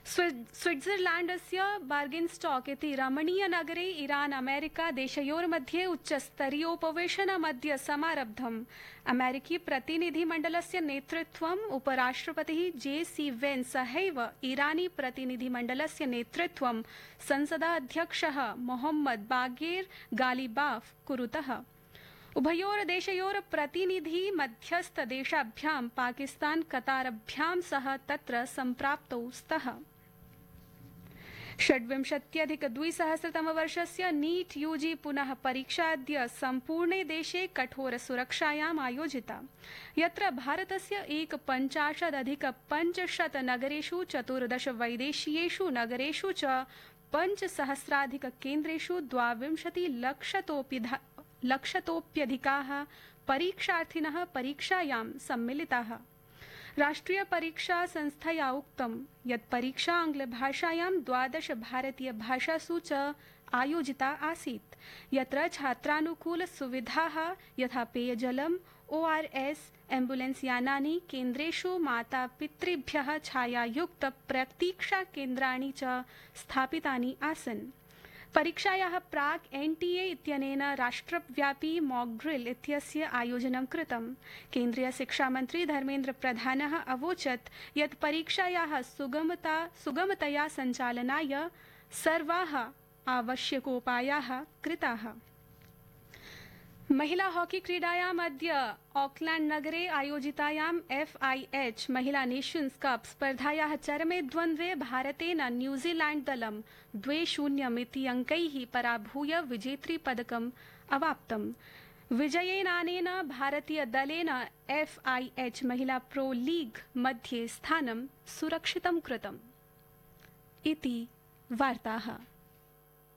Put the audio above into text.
स्विट्जरलैंडस्य बार्गेनस्टॉक इति रमणीयनगरे ईरान अमेरिका देशयोर्मध्ये उच्चस्तरीयोपवेशनमद्य समारब्धम्। अमेरिकी प्रतिनिधिमण्डलस्य नेतृत्वम् उपराष्ट्रपतिः JC वेन्स सहैव ईरानी प्रतिनिधिमण्डलस्य नेतृत्वं संसदाध्यक्षः मोहम्मद बागेर गालिबाफ कुरुतः। उभयोर्देशयोर् प्रतिनिधि मध्यस्थ देशाभ्यां पाकिस्तान कतारभ्यां सह तत्र सम्प्राप्तौ स्तः। 26-2000 नीट UG पुनः परीक्षा अद्य सम्पूर्णे देशे कठोर सुरक्षायाम् आयोजिता, यत्र भारतस्य 51,500 नगरेषु 14 वैदेशीयेषु नगरेषु च 5,000 केन्द्रेषु 22 लक्षतोप्यधिकाः परीक्षार्थिनः परीक्षायां सम्मिलिताः। राष्ट्रिय परीक्षा संस्थया उक्तं यत् परीक्षा आंग्लभाषायां 12 भारतीयभाषासु च आयोजिता आसीत्, यत्र छात्रानुकूल सुविधाः यथा पेयजलम्, ORS, एम्बुलेंस यानानि, केन्द्रेषु मातापितृभ्यः छायायुक्त प्रतीक्षाकेन्द्राणि च स्थापितानि आसन्। परीक्षायाः प्राक् NTA इत्यनेन राष्ट्रव्यापी मॉक ड्रिल इत्यस्य आयोजनं कृतम्। केन्द्रीय शिक्षामन्त्री धर्मेन्द्र प्रधानः अवोचत् यत् परीक्षायाः सुगमतया सञ्चालनाय सर्वाः आवश्यकोपायाः कृताः। महिला हॉकी क्रीडायाम् अद्य ऑकलैंड नगरे आयोजितायां FIH महिला नेशन्स कप स्पर्धायाः चरमे द्वन्द्वे भारतेन न्यूजीलैंड दलं 2-0 इति अंकैः पराभूय विजेतृ पदकम् अवाप्तम्। विजयेनानेन भारतीय दलेन FIH महिला प्रो लीग मध्ये स्थानं सुरक्षितं कृतम्। इति वार्ताः।